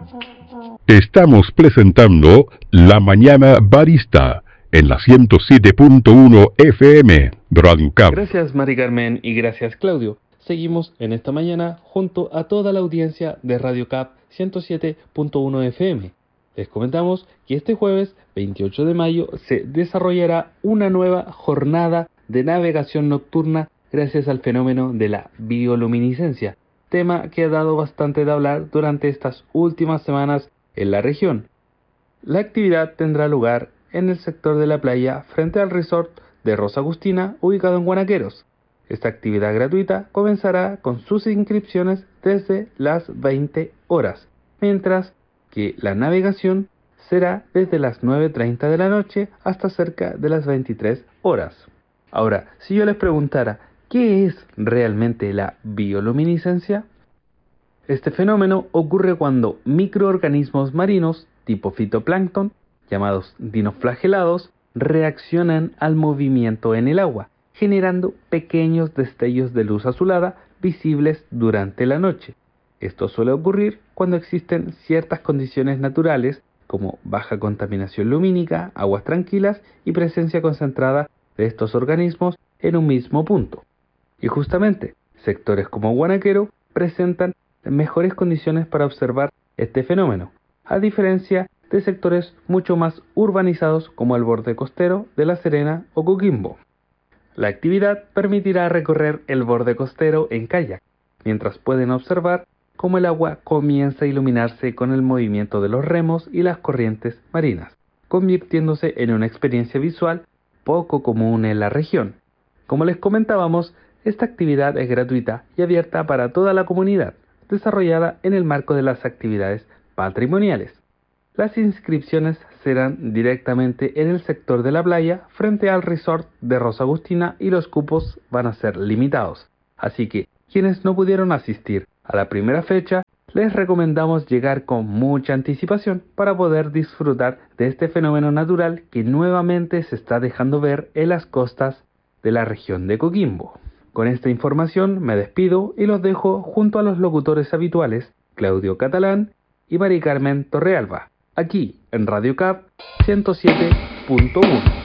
Estamos presentando La Mañana Barista en la 107.1 FM Radio Cap. Gracias Mari Carmen y gracias Claudio. Seguimos en esta mañana junto a toda la audiencia de Radio Cap 107.1 FM. Les comentamos que este jueves 28 de mayo se desarrollará una nueva jornada de navegación nocturna gracias al fenómeno de la bioluminiscencia, tema que ha dado bastante de hablar durante estas últimas semanas en la región. La actividad tendrá lugar en el sector de la playa frente al resort de Rosa Agustina, ubicado en Guanaqueros. Esta actividad gratuita comenzará con sus inscripciones desde las 20 horas, mientras que la navegación será desde las 9:30 de la noche hasta cerca de las 23 horas. Ahora, si yo les preguntara, ¿qué es realmente la bioluminiscencia? Este fenómeno ocurre cuando microorganismos marinos tipo fitoplancton, llamados dinoflagelados, reaccionan al movimiento en el agua, generando pequeños destellos de luz azulada visibles durante la noche. Esto suele ocurrir cuando existen ciertas condiciones naturales como baja contaminación lumínica, aguas tranquilas y presencia concentrada de estos organismos en un mismo punto. Y justamente, sectores como Guanaquero presentan mejores condiciones para observar este fenómeno, a diferencia de sectores mucho más urbanizados como el borde costero de La Serena o Coquimbo. La actividad permitirá recorrer el borde costero en kayak, mientras pueden observar cómo el agua comienza a iluminarse con el movimiento de los remos y las corrientes marinas, convirtiéndose en una experiencia visual poco común en la región. Como les comentábamos, esta actividad es gratuita y abierta para toda la comunidad, desarrollada en el marco de las actividades patrimoniales. Las inscripciones serán directamente en el sector de la playa frente al resort de Rosa Agustina y los cupos van a ser limitados. Así que quienes no pudieron asistir a la primera fecha, les recomendamos llegar con mucha anticipación para poder disfrutar de este fenómeno natural que nuevamente se está dejando ver en las costas de la región de Coquimbo. Con esta información me despido y los dejo junto a los locutores habituales Claudio Catalán y Mari Carmen Torrealba, aquí en Radio Cap 107.1.